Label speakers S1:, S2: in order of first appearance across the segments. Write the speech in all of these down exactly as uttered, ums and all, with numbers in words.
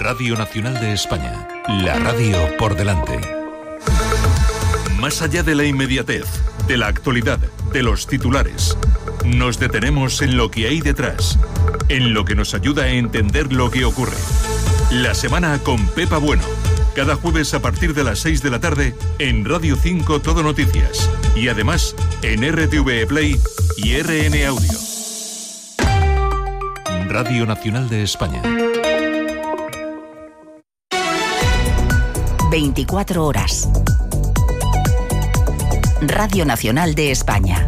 S1: Radio Nacional de España, la radio por delante. Más allá de la inmediatez, de la actualidad, de los titulares, nos detenemos en lo que hay detrás, en lo que nos ayuda a entender lo que ocurre. La semana con Pepa Bueno, cada jueves a partir de las seis de la tarde en Radio cinco Todo Noticias y además en R T V E Play y R N Audio. Radio Nacional de España.
S2: veinticuatro horas. Radio Nacional de España.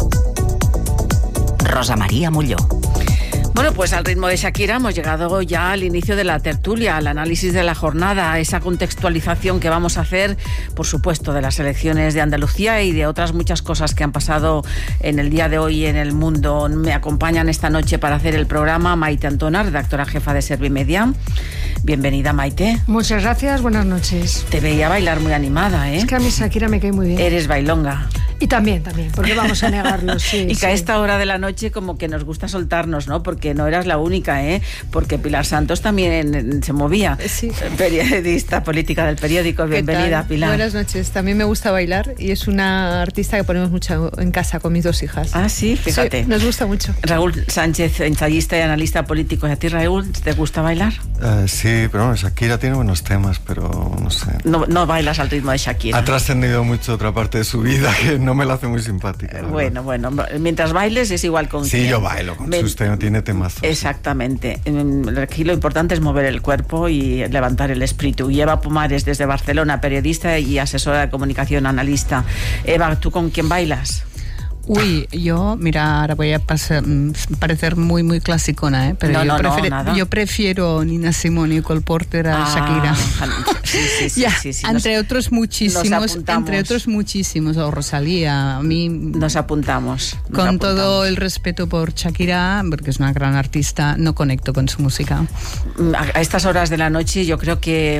S2: Rosa María Molló.
S3: Bueno, pues al ritmo de Shakira hemos llegado ya al inicio de la tertulia, al análisis de la jornada, esa contextualización que vamos a hacer, por supuesto, de las elecciones de Andalucía y de otras muchas cosas que han pasado en el día de hoy en el mundo. Me acompañan esta noche para hacer el programa Maite Antona, redactora jefa de Servimedia. Bienvenida, Maite.
S4: Muchas gracias, buenas noches.
S3: Te veía bailar muy animada, ¿eh?
S4: Es que a mí Shakira me cae muy bien.
S3: Eres bailonga.
S4: Y también, también, porque vamos a negarlo, sí.
S3: Y que
S4: sí.
S3: a esta hora de la noche como que nos gusta soltarnos, ¿no? Porque no eras la única, ¿eh? Porque Pilar Santos también se movía.
S5: Sí.
S3: Periodista política del periódico. Bienvenida, Pilar.
S5: Buenas noches. También me gusta bailar y es una artista que ponemos mucho en casa con mis dos hijas.
S3: Ah, sí, fíjate.
S5: Sí, nos gusta mucho.
S3: Raúl Sánchez, ensayista y analista político. ¿Y a ti, Raúl, te gusta bailar?
S6: Uh, sí, pero bueno, Shakira tiene buenos temas, pero no sé.
S3: No, no bailas al ritmo de Shakira.
S6: Ha trascendido mucho otra parte de su vida que no me la hace muy simpática.
S3: Bueno, bueno, mientras bailes es igual con
S6: Sí,
S3: quién.
S6: yo bailo con
S3: Me...
S6: sus temas, tiene temazos.
S3: Exactamente. Aquí lo importante es mover el cuerpo y levantar el espíritu. Y Eva Pumares, desde Barcelona, periodista y asesora de comunicación, analista. Eva, ¿tú con quién bailas?
S7: Uy, yo, mira, ahora voy a pasar, parecer muy, muy clasicona, ¿eh? Pero
S3: no,
S7: yo,
S3: no,
S7: prefiero,
S3: no, nada.
S7: yo prefiero Nina Simone y Cole Porter a
S3: ah,
S7: Shakira.
S3: Sí, sí, sí,
S7: ya,
S3: sí, sí.
S7: Entre
S3: nos,
S7: otros muchísimos,
S3: nos
S7: entre otros muchísimos, o Rosalía, a mí...
S3: Nos apuntamos. Nos
S7: con
S3: apuntamos.
S7: Todo el respeto por Shakira, porque es una gran artista, no conecto con su música.
S3: A estas horas de la noche yo creo que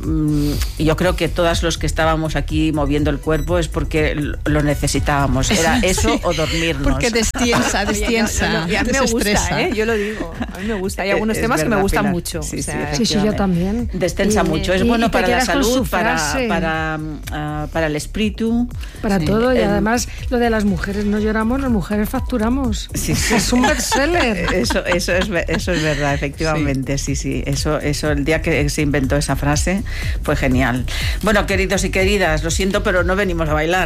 S3: yo creo que todos los que estábamos aquí moviendo el cuerpo es porque lo necesitábamos. Era eso sí. O dormirnos.
S7: Porque destiensa, destiensa.
S5: Oye, no, no, no, y a mí me gusta, ¿eh? Yo lo digo. A mí me gusta. Hay algunos
S3: es
S5: temas
S3: verdad,
S5: que me gustan
S3: Pilar.
S5: mucho.
S3: Sí,
S5: o sea,
S4: sí, sí, yo también.
S3: Destensa
S4: y,
S3: mucho. Es
S4: y,
S3: bueno
S4: y
S3: para la salud, para, para, uh, para el espíritu.
S4: Para
S3: sí.
S4: todo. Y
S3: el...
S4: además, lo de las mujeres no lloramos, las mujeres facturamos.
S3: Sí, sí.
S4: Es un bestseller.
S3: Eso, eso, es, eso es verdad, efectivamente. Sí, sí. sí. Eso, eso, el día que se inventó esa frase fue genial. Bueno, queridos y queridas, lo siento, pero no venimos a bailar.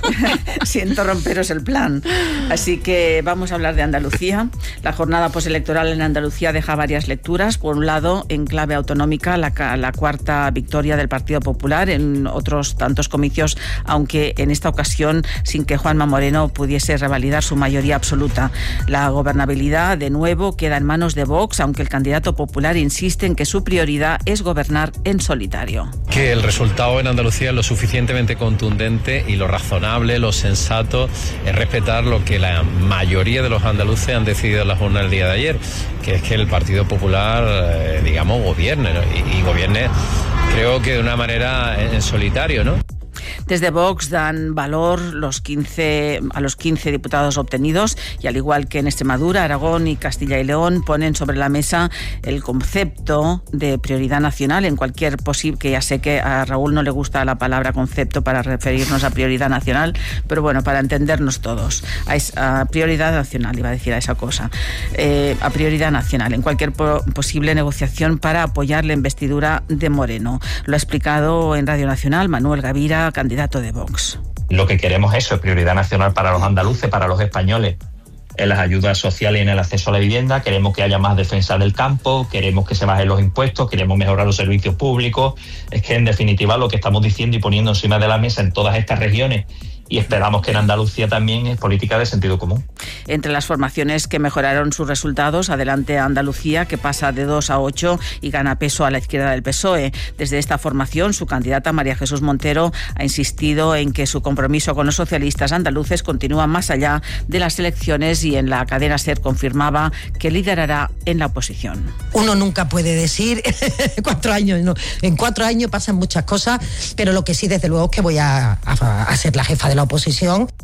S3: Siento romperos el plan. Así que vamos a hablar de Andalucía. La jornada postelectoral en Andalucía deja varias lecturas. Por un lado, en clave autonómica, la, la cuarta victoria del Partido Popular en otros tantos comicios, aunque en esta ocasión sin que Juanma Moreno pudiese revalidar su mayoría absoluta. La gobernabilidad, de nuevo, queda en manos de Vox, aunque el candidato popular insiste en que su prioridad es gobernar en solitario.
S8: Que el resultado en Andalucía es lo suficientemente contundente y lo razonable, lo sensato, es respetar lo que la mayoría de los andaluces han decidido en la jornada del día de ayer, que es que el Partido Popular, eh, digamos, gobierne, ¿no? y, y gobierne, creo que de una manera en, en solitario, ¿no?
S3: Desde Vox dan valor los quince, a los quince diputados obtenidos y al igual que en Extremadura, Aragón y Castilla y León ponen sobre la mesa el concepto de prioridad nacional en cualquier posible, que ya sé que a Raúl no le gusta la palabra concepto para referirnos a prioridad nacional, pero bueno, para entendernos todos, a, esa, a prioridad nacional, iba a decir a esa cosa, eh, a prioridad nacional en cualquier po- posible negociación para apoyar la investidura de Moreno. Lo ha explicado en Radio Nacional Manuel Gavira, candidato de Vox.
S9: Lo que queremos es eso, prioridad nacional para los andaluces, para los españoles, en las ayudas sociales y en el acceso a la vivienda. Queremos que haya más defensa del campo, queremos que se bajen los impuestos, queremos mejorar los servicios públicos. Es que en definitiva lo que estamos diciendo y poniendo encima de la mesa en todas estas regiones, y esperamos que en Andalucía también, es política de sentido común.
S3: Entre las formaciones que mejoraron sus resultados, adelante Andalucía, que pasa de dos a ocho y gana peso a la izquierda del P S O E. Desde esta formación, su candidata María Jesús Montero ha insistido en que su compromiso con los socialistas andaluces continúa más allá de las elecciones y en la cadena SER confirmaba que liderará en la oposición.
S10: Uno nunca puede decir cuatro años, no. En cuatro años pasan muchas cosas, pero lo que sí, desde luego, es que voy a, a, a ser la jefa de la oposición.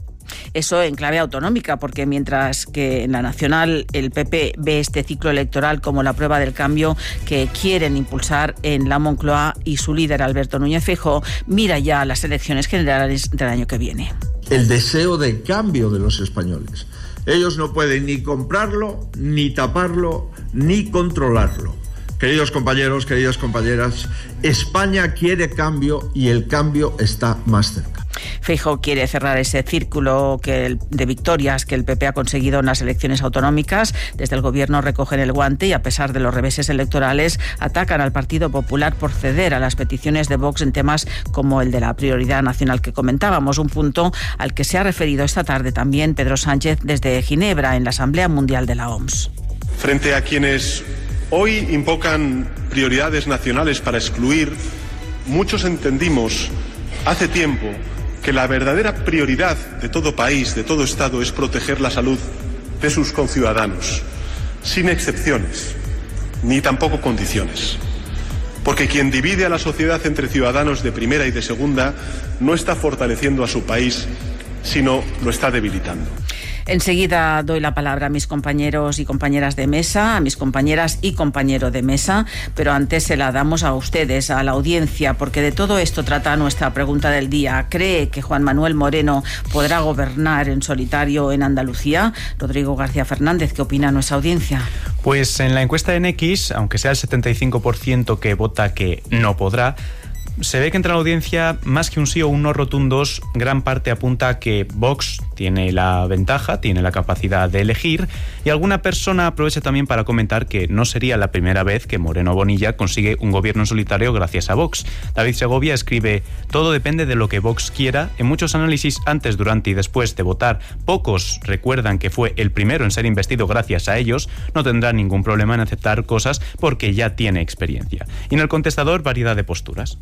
S3: Eso en clave autonómica, porque mientras que en la nacional el P P ve este ciclo electoral como la prueba del cambio que quieren impulsar en la Moncloa y su líder Alberto Núñez Feijóo mira ya a las elecciones generales del año que viene.
S11: El deseo de cambio de los españoles. Ellos no pueden ni comprarlo, ni taparlo, ni controlarlo. Queridos compañeros, queridas compañeras, España quiere cambio y el cambio está más cerca.
S3: Feijóo quiere cerrar ese círculo que el, de victorias que el P P ha conseguido en las elecciones autonómicas. Desde el gobierno recogen el guante y, a pesar de los reveses electorales, atacan al Partido Popular por ceder a las peticiones de Vox en temas como el de la prioridad nacional que comentábamos, un punto al que se ha referido esta tarde también Pedro Sánchez desde Ginebra en la Asamblea Mundial de la O M S.
S12: Frente a quienes hoy invocan prioridades nacionales para excluir, muchos entendimos hace tiempo que la verdadera prioridad de todo país, de todo Estado, es proteger la salud de sus conciudadanos, sin excepciones, ni tampoco condiciones. Porque quien divide a la sociedad entre ciudadanos de primera y de segunda no está fortaleciendo a su país, sino lo está debilitando.
S3: Enseguida doy la palabra a mis compañeros y compañeras de mesa, a mis compañeras y compañero de mesa, pero antes se la damos a ustedes, a la audiencia, porque de todo esto trata nuestra pregunta del día. ¿Cree que Juan Manuel Moreno podrá gobernar en solitario en Andalucía? Rodrigo García Fernández, ¿qué opina nuestra audiencia?
S13: Pues en la encuesta de N X, aunque sea el setenta y cinco por ciento que vota que no podrá, se ve que entre la audiencia, más que un sí o un no rotundos, gran parte apunta a que Vox tiene la ventaja, tiene la capacidad de elegir, y alguna persona aprovecha también para comentar que no sería la primera vez que Moreno Bonilla consigue un gobierno en solitario gracias a Vox. David Segovia escribe: todo depende de lo que Vox quiera. En muchos análisis antes, durante y después de votar, pocos recuerdan que fue el primero en ser investido gracias a ellos. No tendrá ningún problema en aceptar cosas porque ya tiene experiencia. Y en el contestador, variedad de posturas.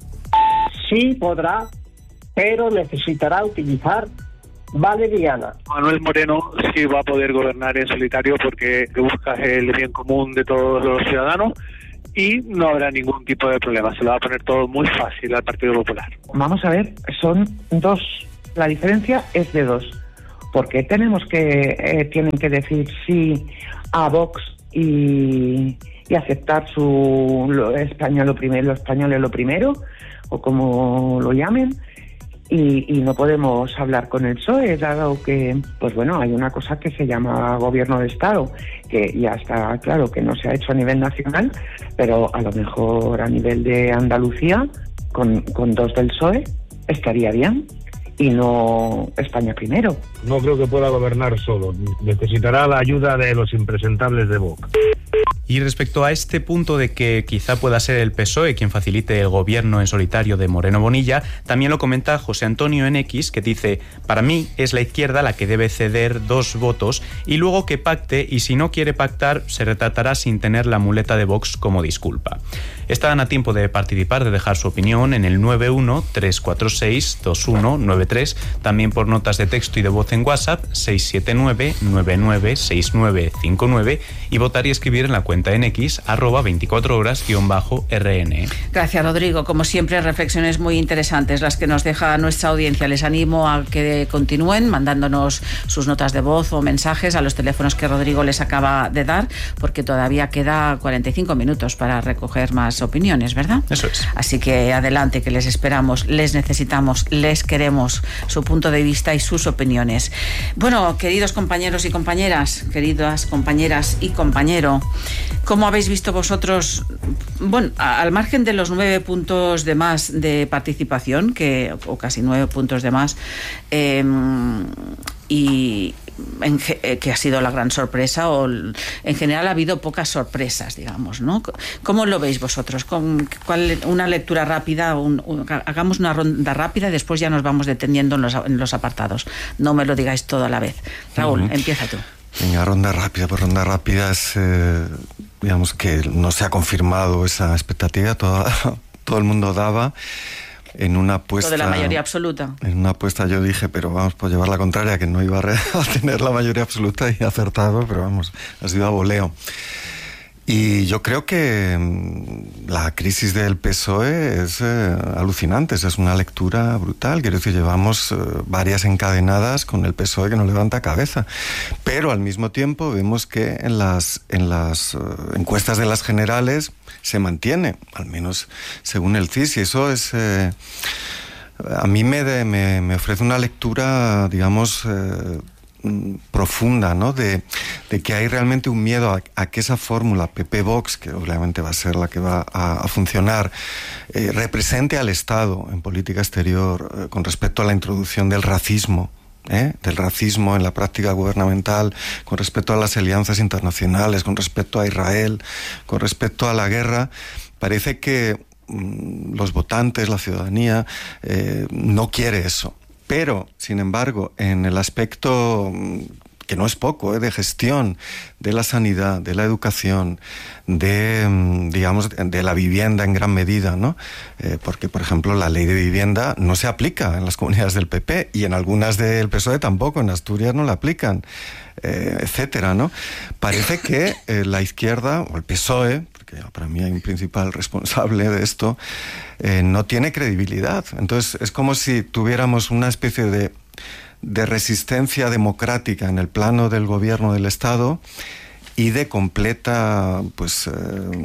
S14: Sí podrá, pero necesitará utilizar valeriana.
S15: Manuel Moreno sí va a poder gobernar en solitario porque busca el bien común de todos los ciudadanos y no habrá ningún tipo de problema. Se lo va a poner todo muy fácil al Partido Popular.
S16: Vamos a ver, son dos. La diferencia es de dos. Porque tenemos que eh, tienen que decir sí a Vox y, y aceptar su lo, España lo primero, lo español es lo primero, o como lo llamen, y, y no podemos hablar con el P S O E, dado que, pues bueno, hay una cosa que se llama gobierno de Estado, que ya está claro que no se ha hecho a nivel nacional, pero a lo mejor a nivel de Andalucía, con, con dos del P S O E, estaría bien, y no España primero.
S17: No creo que pueda gobernar solo, necesitará la ayuda de los impresentables de Vox.
S13: Y respecto a este punto de que quizá pueda ser el P S O E quien facilite el gobierno en solitario de Moreno Bonilla, también lo comenta José Antonio en X, que dice: para mí es la izquierda la que debe ceder dos votos y luego que pacte, y si no quiere pactar se retratará sin tener la muleta de Vox como disculpa. Están a tiempo de participar, de dejar su opinión en el nueve uno tres cuatro seis dos uno nueve tres, también por notas de texto y de voz en WhatsApp seis siete nueve nueve nueve seis nueve cinco nueve, y votar y escribir en la cuenta en X, arroba veinticuatro horas guión bajo R N.
S3: Gracias, Rodrigo. Como siempre, reflexiones muy interesantes las que nos deja nuestra audiencia. Les animo a que continúen mandándonos sus notas de voz o mensajes a los teléfonos que Rodrigo les acaba de dar, porque todavía queda cuarenta y cinco minutos para recoger más opiniones, ¿verdad?
S13: Eso es.
S3: Así que adelante, que les esperamos, les necesitamos, les queremos, su punto de vista y sus opiniones. Bueno, queridos compañeros y compañeras, queridas compañeras y compañero, ¿cómo habéis visto vosotros, bueno, al margen de los nueve puntos de más de participación, que o casi nueve puntos de más, eh, y en, que ha sido la gran sorpresa, o en general ha habido pocas sorpresas, digamos, ¿no? ¿Cómo lo veis vosotros? ¿Con cuál, una lectura rápida, un, un, hagamos una ronda rápida y después ya nos vamos deteniendo en los, en los apartados. No me lo digáis todo a la vez. Raúl, uh-huh. Empieza tú.
S6: Venga, ronda rápida, pues ronda rápida es, eh, digamos que no se ha confirmado esa expectativa, toda, todo el mundo daba en una apuesta...
S3: Lo de la mayoría absoluta.
S6: En una apuesta yo dije, pero vamos, por llevar la contraria, que no iba a, re, a tener la mayoría absoluta, y acertado, pero vamos, ha sido a voleo. Y yo creo que la crisis del P S O E es eh, alucinante, es una lectura brutal. Quiero decir, llevamos eh, varias encadenadas con el P S O E que no levanta cabeza. Pero al mismo tiempo vemos que en las, en las eh, encuestas de las generales se mantiene, al menos según el C I S, y eso es... Eh, a mí me, de, me, me ofrece una lectura, digamos... Eh, profunda, ¿no? De, de que hay realmente un miedo a, a que esa fórmula P P-Vox, que obviamente va a ser la que va a, a funcionar, eh, represente al Estado en política exterior eh, con respecto a la introducción del racismo, ¿eh? del racismo en la práctica gubernamental, con respecto a las alianzas internacionales, con respecto a Israel, con respecto a la guerra. Parece que mm, los votantes, la ciudadanía, eh, no quiere eso. Pero, sin embargo, en el aspecto, que no es poco, ¿eh? de gestión de la sanidad, de la educación, de, digamos, de la vivienda en gran medida, ¿no? Eh, porque, por ejemplo, la ley de vivienda no se aplica en las comunidades del P P y en algunas del P S O E tampoco, en Asturias no la aplican, eh, etcétera, ¿no? Parece que eh, la izquierda, o el P S O E, porque para mí hay un principal responsable de esto, eh, no tiene credibilidad. Entonces, es como si tuviéramos una especie de, de resistencia democrática en el plano del gobierno del Estado y de completa pues eh,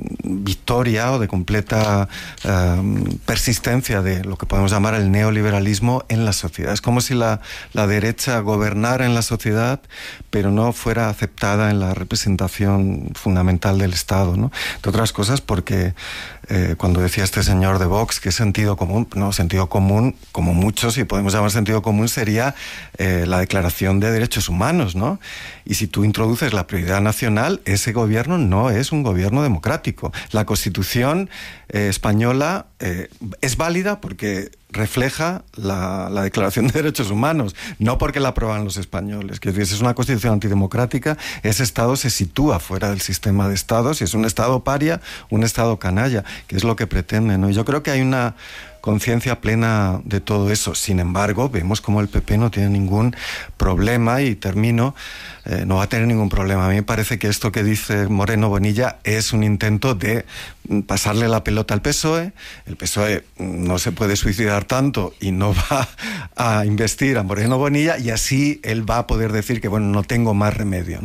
S6: victoria o de completa eh, persistencia de lo que podemos llamar el neoliberalismo en la sociedad. Es como si la, la derecha gobernara en la sociedad, pero no fuera aceptada en la representación fundamental del Estado, ¿no? Entre otras cosas porque eh, cuando decía este señor de Vox que es sentido común, no, sentido común, como muchos, si podemos llamar sentido común, sería eh, la Declaración de Derechos Humanos, ¿no? Y si tú introduces la prioridad nacional, ese gobierno no es un gobierno democrático. La Constitución eh, española eh, es válida porque refleja la, la Declaración de Derechos Humanos, no porque la aprueban los españoles. Que si es una Constitución antidemocrática, ese Estado se sitúa fuera del sistema de Estados y es un Estado paria, un Estado canalla, que es lo que pretende, ¿no? Y yo creo que hay una conciencia plena de todo eso. Sin embargo, vemos como el P P no tiene ningún problema, y termino, eh, no va a tener ningún problema. A mí me parece que esto que dice Moreno Bonilla es un intento de pasarle la pelota al P S O E. El P S O E no se puede suicidar tanto y no va a investir a Moreno Bonilla, y así él va a poder decir que, bueno, no tengo más remedio.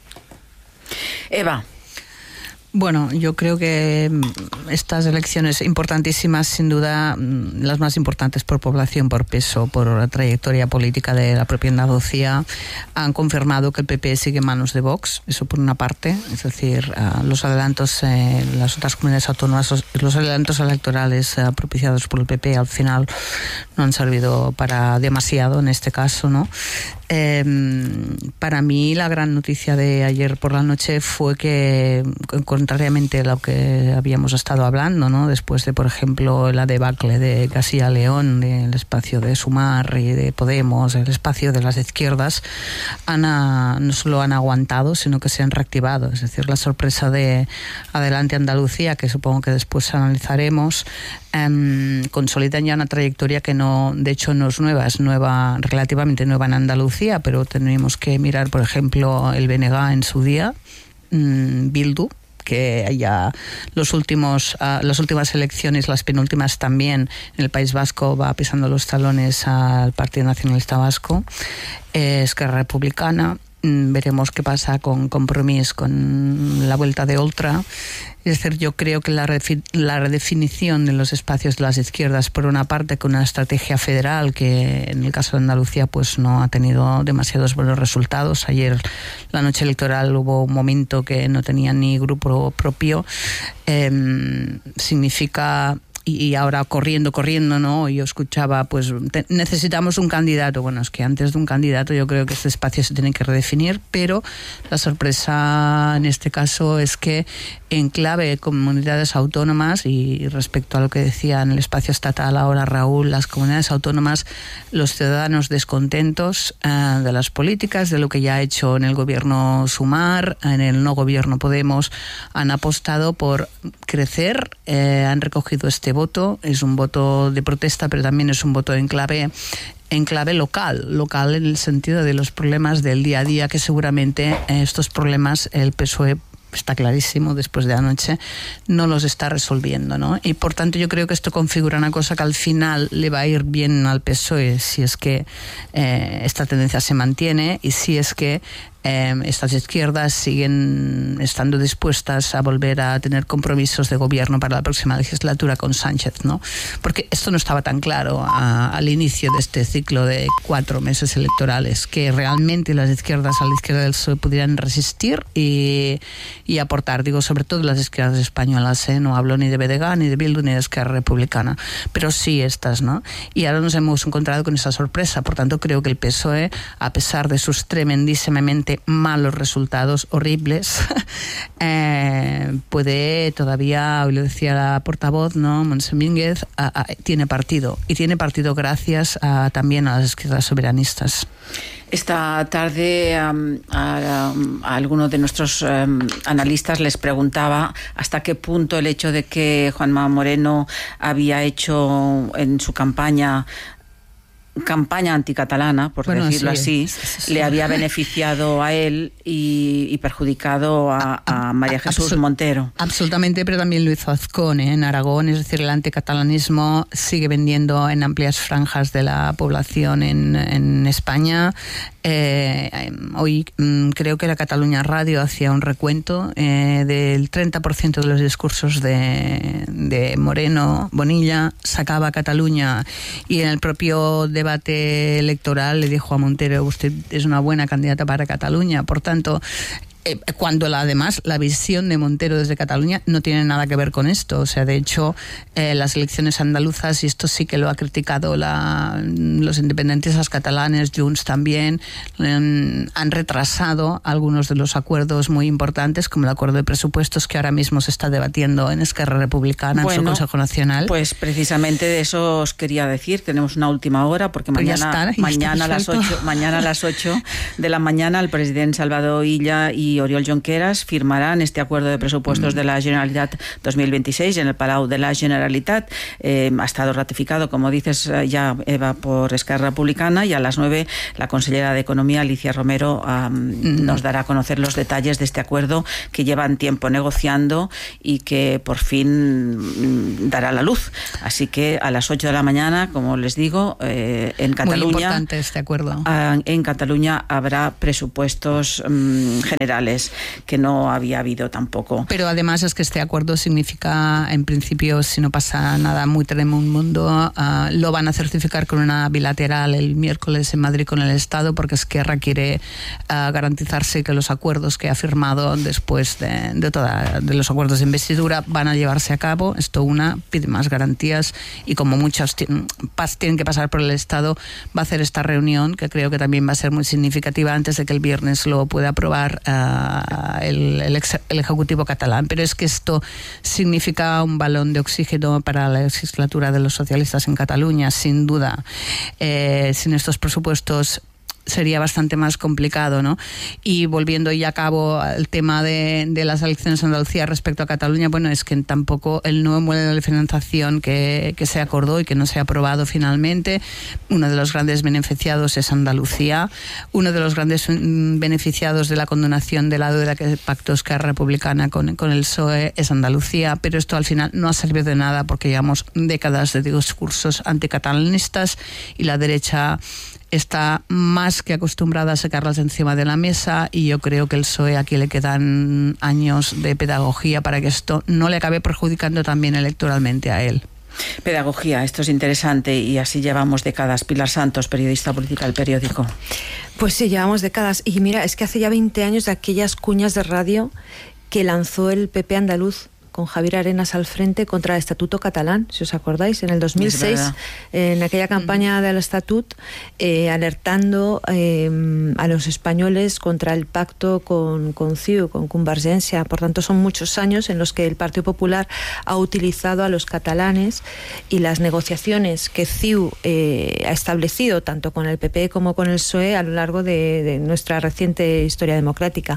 S3: Eva.
S7: Bueno, yo creo que estas elecciones importantísimas, sin duda, las más importantes por población, por peso, por la trayectoria política de la propia Andalucía, han confirmado que el P P sigue en manos de Vox, eso por una parte, es decir, uh, los adelantos en eh, las otras comunidades autónomas, los, los adelantos electorales uh, propiciados por el P P al final no han servido para demasiado en este caso, ¿no? Eh, para mí la gran noticia de ayer por la noche fue que, contrariamente a lo que habíamos estado hablando, ¿no? Después de, por ejemplo, la debacle de Castilla León, del espacio de Sumar y de Podemos, el espacio de las izquierdas, han, no solo han aguantado, sino que se han reactivado. Es decir, la sorpresa de Adelante Andalucía, que supongo que después analizaremos, eh, consolidan ya una trayectoria que no, de hecho no es nueva, es nueva, relativamente nueva en Andalucía, pero tenemos que mirar, por ejemplo, el B N G en su día, mmm, Bildu, que ya los últimos, uh, las últimas elecciones, las penúltimas también, en el País Vasco va pisando los talones al Partido Nacionalista Vasco, eh, Esquerra Republicana. Veremos qué pasa con Compromís, con la vuelta de Oltra. Es decir, yo creo que la, refi- la redefinición de los espacios de las izquierdas, por una parte con una estrategia federal que en el caso de Andalucía pues no ha tenido demasiados buenos resultados. Ayer, la noche electoral, hubo un momento que no tenía ni grupo propio. Eh, significa... Y ahora corriendo, corriendo, ¿no? Yo escuchaba, pues te, necesitamos un candidato. Bueno, es que antes de un candidato yo creo que este espacio se tiene que redefinir, pero la sorpresa en este caso es que en clave de comunidades autónomas, y respecto a lo que decía en el espacio estatal ahora Raúl, las comunidades autónomas, los ciudadanos descontentos uh, de las políticas, de lo que ya ha hecho en el gobierno Sumar, en el no gobierno Podemos, han apostado por crecer, eh, han recogido este voto, es un voto de protesta, pero también es un voto en clave en clave local, local en el sentido de los problemas del día a día, que seguramente estos problemas el P S O E está clarísimo después de anoche, no los está resolviendo, ¿no? Y por tanto yo creo que esto configura una cosa que al final le va a ir bien al P S O E si es que eh, esta tendencia se mantiene y si es que Eh, estas izquierdas siguen estando dispuestas a volver a tener compromisos de gobierno para la próxima legislatura con Sánchez, ¿no? Porque esto no estaba tan claro a, al inicio de este ciclo de cuatro meses electorales, que realmente las izquierdas a la izquierda del P S O E pudieran resistir y, y aportar, digo, sobre todo las izquierdas españolas, ¿eh? No hablo ni de B D G, ni de Bildu, ni de Esquerra Republicana, pero sí estas, ¿no? Y ahora nos hemos encontrado con esa sorpresa, por tanto creo que el P S O E, a pesar de sus tremendísimamente malos resultados, horribles, eh, puede todavía, hoy lo decía la portavoz, ¿no? Montse Mínguez, a, a, tiene partido, y tiene partido gracias a, también a las izquierdas soberanistas.
S3: Esta tarde um, a, a algunos de nuestros um, analistas les preguntaba hasta qué punto el hecho de que Juanma Moreno había hecho en su campaña campaña anticatalana, por bueno, decirlo sí, así, sí, sí, sí. le había beneficiado a él y, y perjudicado a, a María Jesús Absol Montero.
S7: Absolutamente, pero también lo hizo Azcón, ¿eh? En Aragón, es decir, el anticatalanismo sigue vendiendo en amplias franjas de la población en, en España. Eh, hoy mm, creo que la Cataluña Radio hacía un recuento eh, del treinta por ciento de los discursos de, de Moreno, Bonilla, sacaba a Cataluña, y en el propio debate electoral le dijo a Montero: usted es una buena candidata para Cataluña. Por tanto, Eh, cuando la, además la visión de Montero desde Cataluña no tiene nada que ver con esto. O sea, de hecho, eh, las elecciones andaluzas, y esto sí que lo ha criticado la, los independentistas catalanes, Junts también, eh, han retrasado algunos de los acuerdos muy importantes, como el acuerdo de presupuestos que ahora mismo se está debatiendo en Esquerra Republicana, bueno, en su Consejo Nacional.
S3: Pues precisamente de eso os quería decir. Tenemos una última hora, porque pues mañana, está, mañana, a las ocho, mañana a las ocho de la mañana el presidente Salvador Illa y Oriol Junqueras firmarán este acuerdo de presupuestos mm. de la Generalitat dos mil veintiséis en el Palau de la Generalitat. Eh, ha estado ratificado, como dices ya, Eva, por Esquerra Republicana, y a las nueve la consellera de Economía, Alicia Romero, um, mm. nos dará a conocer los detalles de este acuerdo que llevan tiempo negociando y que por fin mm, dará la luz. Así que a las ocho de la mañana, como les digo, eh, en Cataluña...
S7: Muy importante este acuerdo.
S3: Uh, en Cataluña habrá presupuestos um, generales que no había habido tampoco.
S7: Pero además es que este acuerdo significa, en principio, si no pasa nada muy tremendo, uh, lo van a certificar con una bilateral el miércoles en Madrid con el Estado, porque Esquerra quiere uh, garantizarse que los acuerdos que ha firmado después de, de, toda, de los acuerdos de investidura van a llevarse a cabo. Esto una pide más garantías, y como muchos tienen, pas, tienen que pasar por el Estado, va a hacer esta reunión, que creo que también va a ser muy significativa, antes de que el viernes lo pueda aprobar uh, El, el, ex, el Ejecutivo catalán. Pero es que esto significa un balón de oxígeno para la legislatura de los socialistas en Cataluña, sin duda. Eh, sin estos presupuestos sería bastante más complicado, ¿no? Y volviendo ya a cabo al tema de, de las elecciones en Andalucía respecto a Cataluña, bueno, es que tampoco el nuevo modelo de financiación que, que se acordó y que no se ha aprobado finalmente, uno de los grandes beneficiados es Andalucía, uno de los grandes beneficiados de la condonación de la deuda que pactó Esquerra Republicana con, con el P S O E es Andalucía, pero esto al final no ha servido de nada, porque llevamos décadas de discursos anticatalanistas y la derecha está más que acostumbrada a sacarlas encima de la mesa, y yo creo que el P S O E aquí le quedan años de pedagogía para que esto no le acabe perjudicando también electoralmente a él.
S3: Pedagogía, esto es interesante, y así llevamos décadas. Pilar Santos, periodista política del Periódico.
S18: Pues sí, llevamos décadas. Y mira, es que hace ya veinte años de aquellas cuñas de radio que lanzó el P P andaluz con Javier Arenas al frente contra el Estatuto catalán, si os acordáis, en el dos mil seis, en aquella campaña mm. del Estatut, eh, alertando eh, a los españoles contra el pacto con, con C I U, con Convergencia. Por tanto, son muchos años en los que el Partido Popular ha utilizado a los catalanes, y las negociaciones que C I U eh, ha establecido tanto con el P P como con el P S O E a lo largo de, de nuestra reciente historia democrática.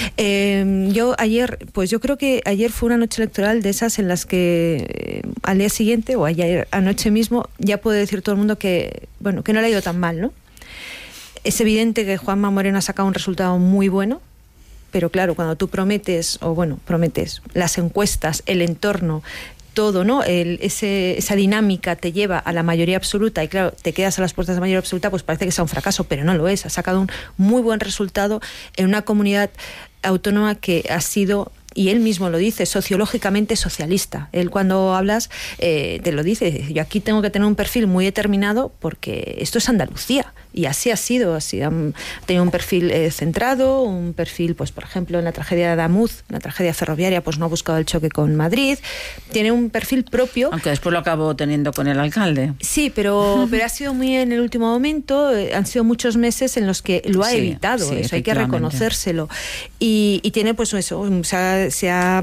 S18: Eh, yo ayer, pues yo creo que ayer fue una noche electoral de esas en las que eh, al día siguiente o ayer anoche mismo ya puede decir todo el mundo que, bueno, que no le ha ido tan mal, ¿no? Es evidente que Juanma Moreno ha sacado un resultado muy bueno, pero claro, cuando tú prometes, o bueno, prometes, las encuestas, el entorno, todo, ¿no? El, ese, esa dinámica te lleva a la mayoría absoluta y claro, te quedas a las puertas de la mayoría absoluta, pues parece que sea un fracaso, pero no lo es. Ha sacado un muy buen resultado en una comunidad autónoma que ha sido, y él mismo lo dice, sociológicamente socialista. Él cuando hablas eh, te lo dice, yo aquí tengo que tener un perfil muy determinado porque esto es Andalucía. Y así ha sido, así han tenido un perfil eh, centrado, un perfil, pues por ejemplo, en la tragedia de Adamuz, en la tragedia ferroviaria, pues no ha buscado el choque con Madrid, tiene un perfil propio.
S3: Aunque después lo acabó teniendo con el alcalde.
S18: Sí, pero, pero ha sido muy en el último momento, eh, han sido muchos meses en los que lo ha sí, evitado, sí, eso hay que reconocérselo. Y, y tiene pues eso, se ha, se ha,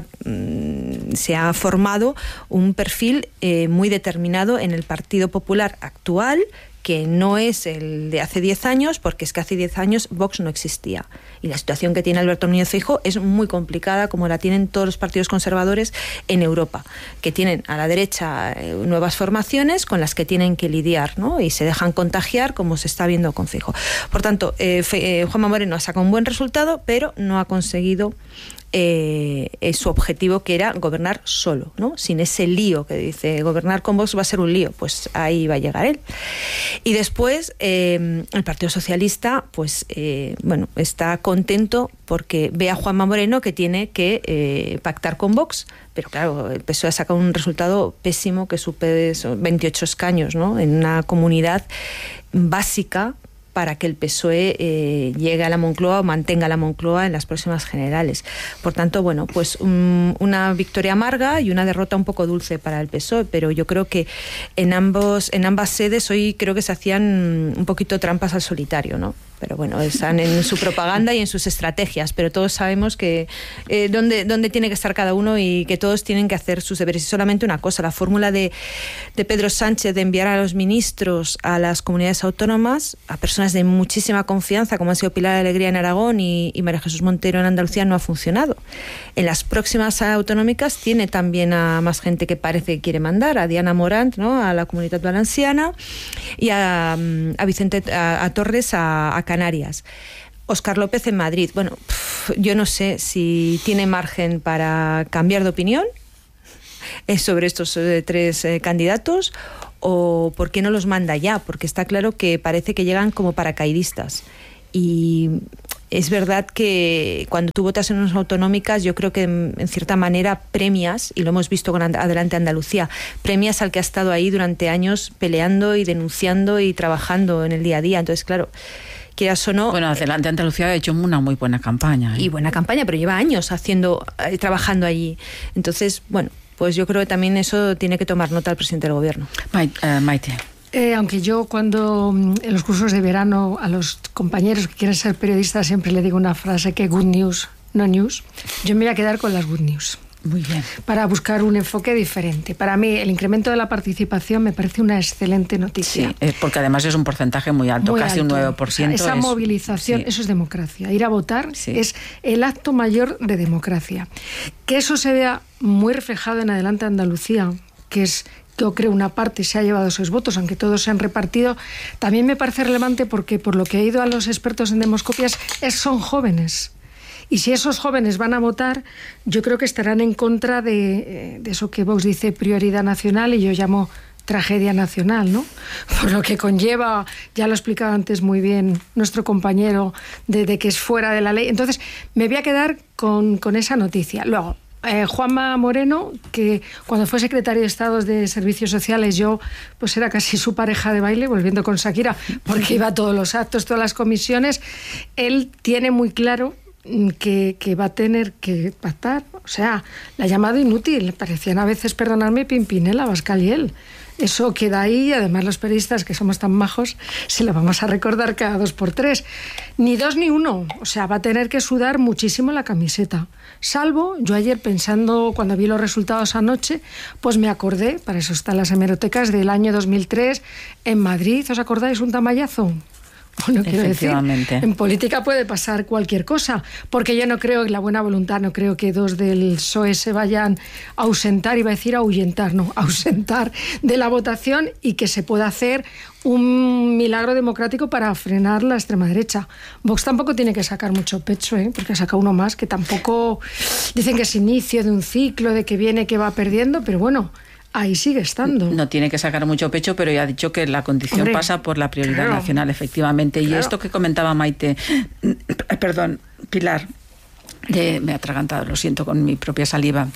S18: se ha formado un perfil eh, muy determinado en el Partido Popular actual, que no es el de hace diez años, porque es que hace diez años Vox no existía. Y la situación que tiene Alberto Núñez Feijóo es muy complicada, como la tienen todos los partidos conservadores en Europa, que tienen a la derecha eh, nuevas formaciones con las que tienen que lidiar, ¿no? Y se dejan contagiar, como se está viendo con Feijóo. Por tanto, eh, Fe, eh, Juanma Moreno ha sacado un buen resultado, pero no ha conseguido Eh, su objetivo, que era gobernar solo, ¿no? Sin ese lío que dice, gobernar con Vox va a ser un lío, pues ahí va a llegar él. Y después eh, el Partido Socialista pues eh, bueno, está contento porque ve a Juanma Moreno que tiene que eh, pactar con Vox, pero claro, el P S O E ha sacado un resultado pésimo que supere veintiocho escaños, ¿no? En una comunidad básica para que el P S O E eh, llegue a la Moncloa o mantenga la Moncloa en las próximas generales. Por tanto, bueno, pues um, una victoria amarga y una derrota un poco dulce para el P S O E, pero yo creo que en ambos, en ambas sedes hoy creo que se hacían un poquito trampas al solitario, ¿no? Pero bueno, están en su propaganda y en sus estrategias, pero todos sabemos que eh, dónde, dónde tiene que estar cada uno y que todos tienen que hacer sus deberes. Y solamente una cosa, la fórmula de, de Pedro Sánchez de enviar a los ministros a las comunidades autónomas, a personas de muchísima confianza, como han sido Pilar Alegría en Aragón y, y María Jesús Montero en Andalucía, no ha funcionado. En las próximas autonómicas tiene también a más gente que parece que quiere mandar, a Diana Morant, ¿no? A la Comunitat Valenciana, y a, a Vicente a, a Torres a, a Canarias. Óscar López en Madrid. Bueno, pff, yo no sé si tiene margen para cambiar de opinión eh, sobre estos eh, tres eh, candidatos, o por qué no los manda ya, porque está claro que parece que llegan como paracaidistas. Y es verdad que cuando tú votas en unas autonómicas, yo creo que en, en cierta manera premias, y lo hemos visto con Adelante Andalucía, premias al que ha estado ahí durante años peleando y denunciando y trabajando en el día a día. Entonces, claro, quieras o no...
S3: Bueno, Adelante Andalucía ha hecho una muy buena campaña, ¿eh?
S18: Y buena campaña, pero lleva años haciendo, eh, trabajando allí. Entonces, bueno, pues yo creo que también eso tiene que tomar nota el presidente del gobierno.
S3: Maite. Uh, Maite.
S4: Eh, aunque yo cuando en los cursos de verano a los compañeros que quieren ser periodistas siempre le digo una frase que good news, no news, yo me voy a quedar con las good news.
S3: Muy bien.
S4: Para buscar un enfoque diferente. Para mí el incremento de la participación me parece una excelente noticia.
S3: Sí, porque además es un porcentaje muy alto, muy casi alto. Un nueve por ciento.
S4: Esa
S3: es,
S4: movilización, sí. Eso es democracia. Ir a votar sí. Es el acto mayor de democracia. Que eso se vea muy reflejado en Adelante Andalucía, que es... yo creo una parte se ha llevado esos votos, aunque todos se han repartido, también me parece relevante porque por lo que he ido a los expertos en demoscopias es, son jóvenes. Y si esos jóvenes van a votar, yo creo que estarán en contra de, de eso que Vox dice prioridad nacional y yo llamo tragedia nacional, ¿no? Por lo que conlleva, ya lo ha explicado antes muy bien nuestro compañero, de, de que es fuera de la ley. Entonces, me voy a quedar con, con esa noticia. Luego, Eh, Juanma Moreno, que cuando fue secretario de Estado de Servicios Sociales yo pues era casi su pareja de baile, volviendo con Shakira, porque iba a todos los actos, todas las comisiones, él tiene muy claro que, que va a tener que pactar, o sea, la llamada inútil, parecían a veces, perdonadme, Pimpinela, Abascal y él. Eso queda ahí, y además los periodistas que somos tan majos se lo vamos a recordar cada dos por tres. Ni dos ni uno, o sea, va a tener que sudar muchísimo la camiseta. Salvo, yo ayer pensando, cuando vi los resultados anoche, pues me acordé, para eso están las hemerotecas, del año dos mil tres en Madrid, ¿os acordáis? Un tamallazo. Bueno, quiero decir,
S3: Efectivamente.
S4: en política puede pasar cualquier cosa, porque yo no creo en la buena voluntad, no creo que dos del P S O E se vayan a ausentar, iba a decir ahuyentar, no, ausentar de la votación y que se pueda hacer un milagro democrático para frenar la extrema derecha. Vox tampoco tiene que sacar mucho pecho, ¿eh? Porque ha sacado uno más que tampoco dicen que es inicio de un ciclo, de que viene, que va perdiendo, pero bueno, ahí sigue estando.
S3: No tiene que sacar mucho pecho, pero ya ha dicho que la condición
S4: Hombre,
S3: pasa por la prioridad
S4: claro.
S3: nacional, efectivamente. Y
S4: Claro.
S3: esto que comentaba Maite, perdón, Pilar, de, me he atragantado, lo siento, con mi propia saliva.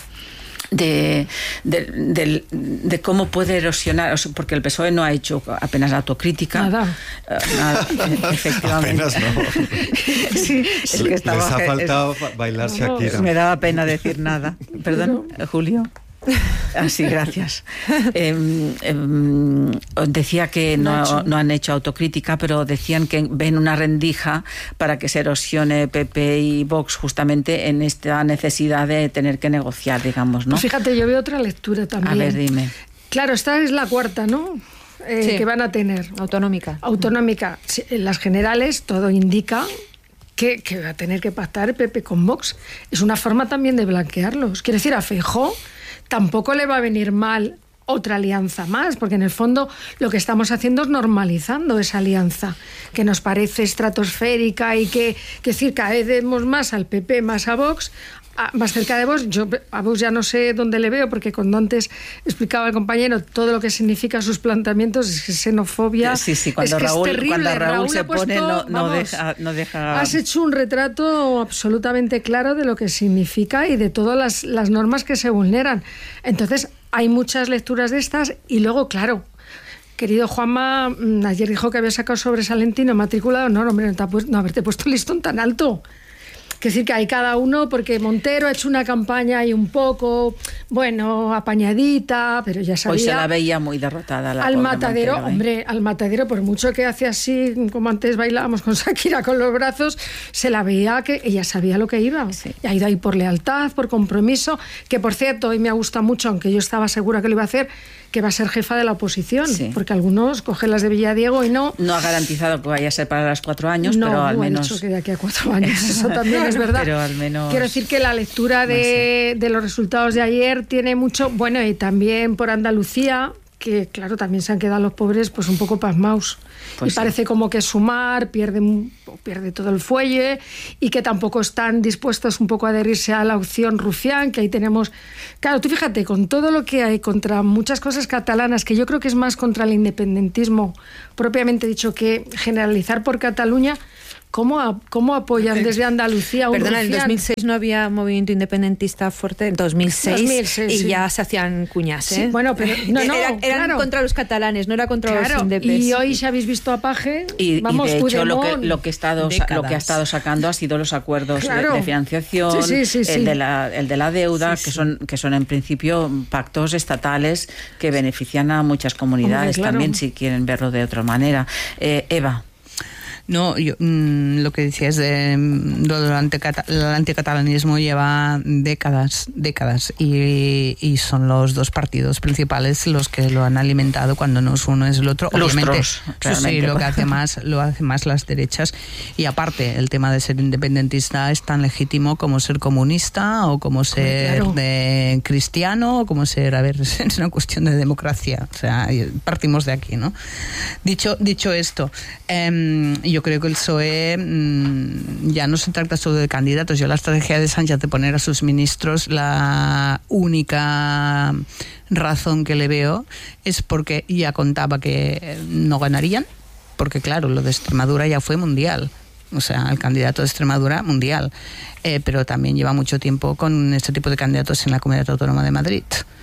S3: De, de, de, de cómo puede erosionar, o sea, porque el P S O E no ha hecho apenas autocrítica.
S4: Nada.
S3: Uh, nada, efectivamente.
S6: Apenas no.
S3: Sí, es que estaba,
S6: Les ha faltado
S3: es,
S6: bailar Shakira.
S3: me daba pena decir nada. Perdón, Julio. Ah, sí, gracias. Eh, eh, decía que no, no han hecho autocrítica, pero decían que ven una rendija para que se erosione P P y Vox justamente en esta necesidad de tener que negociar, digamos, ¿no?
S4: Pues fíjate, yo veo otra lectura también.
S3: A ver, dime.
S4: Claro, esta es la cuarta, ¿no? Eh,
S18: Sí.
S4: Que van a tener.
S18: Autonómica.
S4: Autonómica. Sí, en las generales todo indica que, que va a tener que pactar P P con Vox. Es una forma también de blanquearlos. Quiere decir, a Feijóo tampoco le va a venir mal otra alianza más, porque en el fondo lo que estamos haciendo es normalizando esa alianza, que nos parece estratosférica y que, que decir, cada vez vemos más al P P, más a Vox, a, más cerca de Vox. Yo a Vox ya no sé dónde le veo, porque cuando antes explicaba el compañero todo lo que significa sus planteamientos, es que xenofobia.
S3: Sí, sí, cuando
S4: es que
S3: Raúl,
S4: es terrible.
S3: cuando Raúl,
S4: Raúl
S3: se
S4: ha puesto,
S3: pone, no, no,
S4: vamos,
S3: deja, no deja...
S4: Has hecho un retrato absolutamente claro de lo que significa y de todas las, las normas que se vulneran. Entonces, hay muchas lecturas de estas y luego, claro, querido Juanma, ayer dijo que había sacado sobresaliente y no matriculado. No, hombre, no, te ha puesto, no haberte puesto el listón tan alto. Es decir, que hay cada uno, porque Montero ha hecho una campaña y un poco, bueno, apañadita, pero ya sabía...
S3: Hoy se la veía muy derrotada la
S4: al
S3: pobre
S4: matadero,
S3: Montero, ¿eh?
S4: hombre, al matadero, por mucho que hace así, como antes bailábamos con Shakira con los brazos, se la veía que ella sabía lo que iba. Sí. Y ha ido ahí por lealtad, por compromiso, que por cierto, hoy me ha gustado mucho, aunque yo estaba segura que lo iba a hacer, que va a ser jefa de la oposición, sí. Porque algunos cogen las de Villadiego y no...
S3: No ha garantizado que vaya a ser para los cuatro años,
S4: no,
S3: pero al
S4: no
S3: menos...
S4: ha dicho que de aquí a cuatro años, eso también es verdad.
S3: Pero al menos...
S4: Quiero decir que la lectura de, de los resultados de ayer tiene mucho... Bueno, y también por Andalucía, que claro, también se han quedado los pobres pues un poco pasmaos. Pues y sí. Parece como que Sumar pierde, pierde todo el fuelle y que tampoco están dispuestos un poco a adherirse a la opción Rufián, que ahí tenemos... Claro, tú fíjate, con todo lo que hay contra muchas cosas catalanas, que yo creo que es más contra el independentismo propiamente dicho que generalizar por Cataluña... ¿Cómo, ¿Cómo apoyan desde Andalucía a un
S18: Perdona,
S4: Rufián?
S18: en dos mil seis no había movimiento independentista fuerte, en dos mil seis, dos mil seis y
S4: sí.
S18: Ya se hacían cuñas, ¿eh?
S4: Sí, bueno, pero no, no,
S18: eran, eran
S4: claro.
S18: contra los catalanes, no era contra
S4: claro,
S18: los independentistas.
S4: Y hoy, si habéis visto a Paje,
S3: y,
S4: vamos,
S3: y de hecho lo que,
S4: Puigdemont,
S3: lo, que estado, lo que ha estado sacando ha sido los acuerdos
S4: claro.
S3: de, de financiación,
S4: sí, sí, sí,
S3: el,
S4: sí.
S3: de la, el de la deuda,
S4: sí,
S3: que,
S4: sí.
S3: Son, que son en principio pactos estatales que benefician a muchas comunidades. Hombre, claro. También, si quieren verlo de otra manera. Eh, Eva.
S7: No, yo, mmm, lo que decías de lo del anticatalanismo lleva décadas, décadas y, y son los dos partidos principales los que lo han alimentado, cuando no es uno es el otro. Obviamente,
S3: Lustros,
S7: eso sí, lo que hace más, lo hace más las derechas. Y aparte, el tema de ser independentista es tan legítimo como ser comunista o como ser claro. de cristiano o como ser, a ver, es una cuestión de democracia. O sea, partimos de aquí, ¿no? Dicho, dicho esto, eh, yo Yo creo que el P S O E mmm, ya no se trata solo de candidatos. Yo la estrategia de Sánchez de poner a sus ministros, la única razón que le veo es porque ya contaba que no ganarían, porque claro, lo de Extremadura ya fue mundial. O sea, el candidato de Extremadura mundial. Eh, pero también lleva mucho tiempo con este tipo de candidatos en la Comunidad Autónoma de Madrid.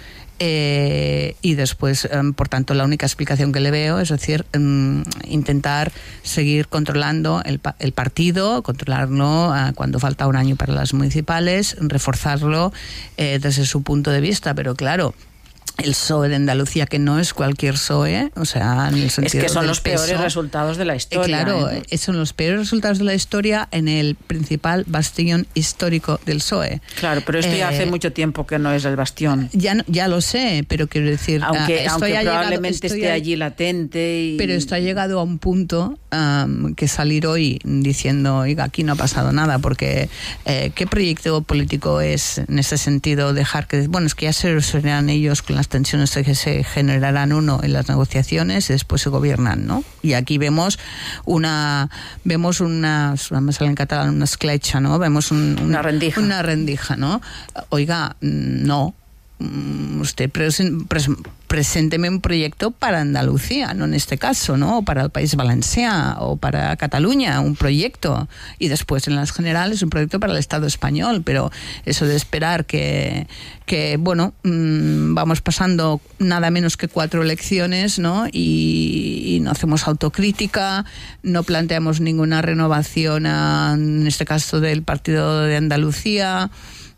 S7: Eh, y después, eh, por tanto, la única explicación que le veo es decir, um, intentar seguir controlando el, el partido, controlarlo uh, cuando falta un año para las municipales, reforzarlo eh, desde su punto de vista, pero claro, el P S O E de Andalucía, que no es cualquier P S O E, o sea, en el sentido
S3: es que son
S7: del
S3: los peores
S7: peso.
S3: resultados de la historia.
S7: Eh, claro,
S3: ¿eh?
S7: son los peores resultados de la historia en el principal bastión histórico del P S O E.
S3: Claro, pero esto ya
S7: Eh,
S3: hace mucho tiempo que no es el bastión.
S7: Ya, no- ya lo sé, pero quiero decir...
S3: Aunque,
S7: ah, esto
S3: aunque
S7: ya ha llegado-
S3: probablemente
S7: esto
S3: esté
S7: ya-
S3: allí latente. Y...
S7: Pero esto ha llegado a un punto um, que salir hoy diciendo, oiga, aquí no ha pasado nada, porque eh, ¿qué proyecto político es en ese sentido dejar que... Bueno, es que ya se resolverán ellos con las tensiones que se generarán uno en las negociaciones y después se gobiernan, ¿no? Y aquí vemos una... Vemos una... Me sale en catalán una esclecha, ¿no? Vemos un- un-
S3: Una rendija.
S7: Una rendija, ¿no? Oiga, no. Mm, Usted presen- pres- presénteme un proyecto para Andalucía, no en este caso, ¿no? O para el País Valencià o para Cataluña, un proyecto. Y después en las generales un proyecto para el Estado español. Pero eso de esperar que, que bueno, mmm, vamos pasando nada menos que cuatro elecciones, ¿no? Y, y no hacemos autocrítica, no planteamos ninguna renovación, a, en este caso del Partido de Andalucía.